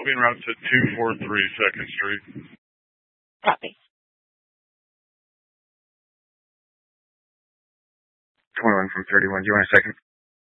be en route to 243 2nd Street. Copy. 21 from 31. Do you want a second?